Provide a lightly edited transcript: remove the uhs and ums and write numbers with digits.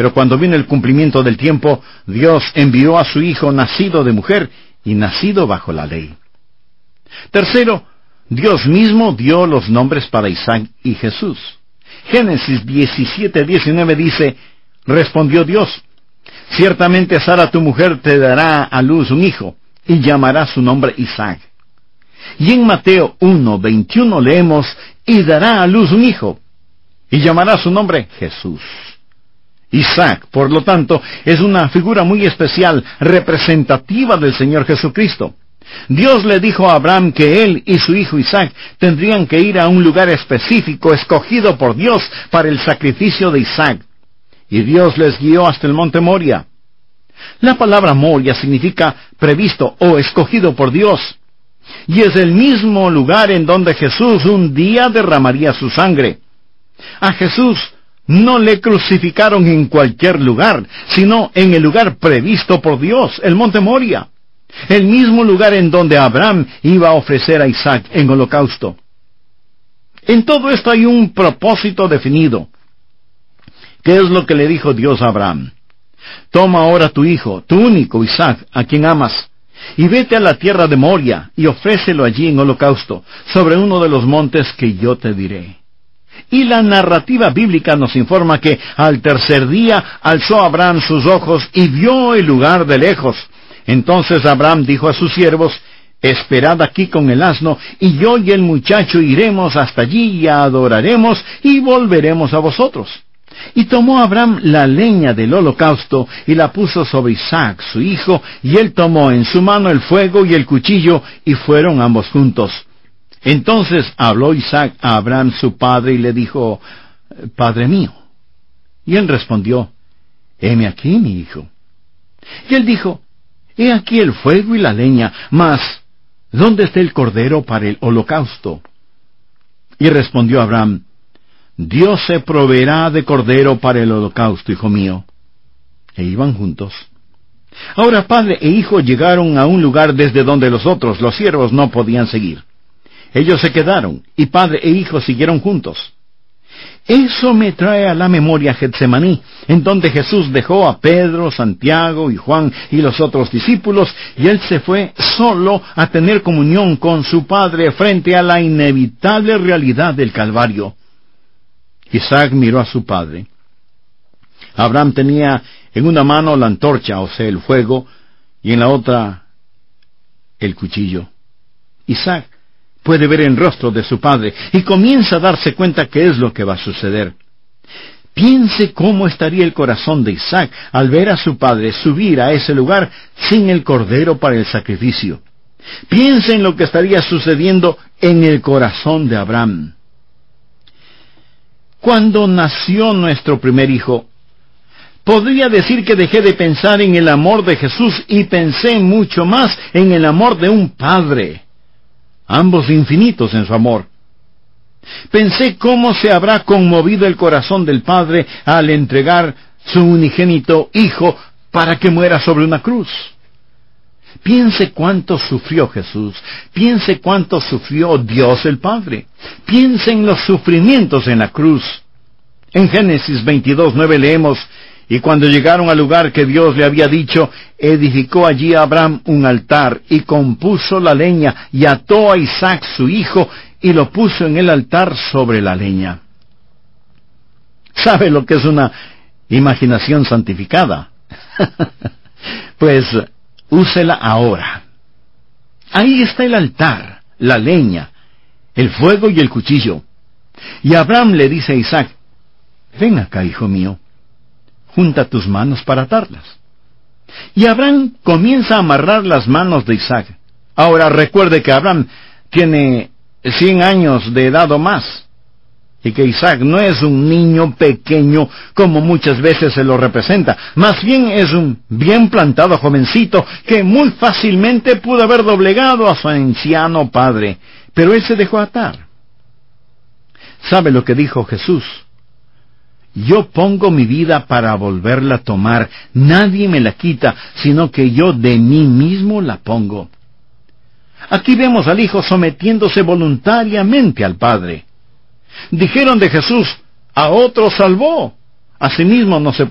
Pero cuando vino el cumplimiento del tiempo, Dios envió a su Hijo nacido de mujer y nacido bajo la ley. Tercero, Dios mismo dio los nombres para Isaac y Jesús. Génesis 17:19 dice, respondió Dios, ciertamente Sara tu mujer te dará a luz un hijo, y llamará su nombre Isaac. Y en Mateo 1:21 leemos, y dará a luz un hijo, y llamará su nombre Jesús. Isaac, por lo tanto, es una figura muy especial, representativa del Señor Jesucristo. Dios le dijo a Abraham que él y su hijo Isaac tendrían que ir a un lugar específico escogido por Dios para el sacrificio de Isaac. Y Dios les guió hasta el monte Moria. La palabra Moria significa previsto o escogido por Dios. Y es el mismo lugar en donde Jesús un día derramaría su sangre. A Jesús no le crucificaron en cualquier lugar, sino en el lugar previsto por Dios, el monte Moria. El mismo lugar en donde Abraham iba a ofrecer a Isaac en holocausto. En todo esto hay un propósito definido. ¿Qué es lo que le dijo Dios a Abraham? Toma ahora tu hijo, tu único Isaac, a quien amas, y vete a la tierra de Moria, y ofrécelo allí en holocausto, sobre uno de los montes que yo te diré. Y la narrativa bíblica nos informa que al tercer día alzó Abraham sus ojos y vio el lugar de lejos. Entonces Abraham dijo a sus siervos, esperad aquí con el asno, y yo y el muchacho iremos hasta allí y adoraremos, y volveremos a vosotros. Y tomó Abraham la leña del holocausto, y la puso sobre Isaac, su hijo, y él tomó en su mano el fuego y el cuchillo, y fueron ambos juntos. Entonces habló Isaac a Abraham su padre, y le dijo, Padre mío. Y él respondió, heme aquí, mi hijo. Y él dijo, he aquí el fuego y la leña, mas ¿dónde está el cordero para el holocausto? Y respondió Abraham, Dios se proveerá de cordero para el holocausto, hijo mío. E iban juntos. Ahora padre e hijo llegaron a un lugar desde donde los otros, los siervos, no podían seguir. Ellos se quedaron, y padre e hijo siguieron juntos. Eso me trae a la memoria Getsemaní, en donde Jesús dejó a Pedro, Santiago y Juan y los otros discípulos, y él se fue solo a tener comunión con su Padre frente a la inevitable realidad del Calvario. Isaac miró a su padre. Abraham tenía en una mano la antorcha, o sea, el fuego, y en la otra el cuchillo. Isaac puede ver el rostro de su padre y comienza a darse cuenta qué es lo que va a suceder. Piense cómo estaría el corazón de Isaac al ver a su padre subir a ese lugar sin el cordero para el sacrificio. Piense en lo que estaría sucediendo en el corazón de Abraham. Cuando nació nuestro primer hijo, podría decir que dejé de pensar en el amor de Jesús y pensé mucho más en el amor de un padre, ambos infinitos en su amor. Pensé cómo se habrá conmovido el corazón del Padre al entregar su unigénito Hijo para que muera sobre una cruz. Piense cuánto sufrió Jesús, piense cuánto sufrió Dios el Padre, piense en los sufrimientos en la cruz. En Génesis 22:9 leemos, y cuando llegaron al lugar que Dios le había dicho, edificó allí Abraham un altar, y compuso la leña, y ató a Isaac su hijo, y lo puso en el altar sobre la leña. ¿Sabe lo que es una imaginación santificada? Pues úsela ahora. Ahí está el altar, la leña, el fuego y el cuchillo. Y Abraham le dice a Isaac, ven acá, hijo mío, junta tus manos para atarlas. Y Abraham comienza a amarrar las manos de Isaac. Ahora recuerde que Abraham tiene 100 años de edad o más, y que Isaac no es un niño pequeño como muchas veces se lo representa. Más bien es un bien plantado jovencito que muy fácilmente pudo haber doblegado a su anciano padre, pero él se dejó atar. ¿Sabe lo que dijo Jesús? Yo pongo mi vida para volverla a tomar. Nadie me la quita, sino que yo de mí mismo la pongo. Aquí vemos al Hijo sometiéndose voluntariamente al Padre. Dijeron de Jesús, a otro salvó, a sí mismo no se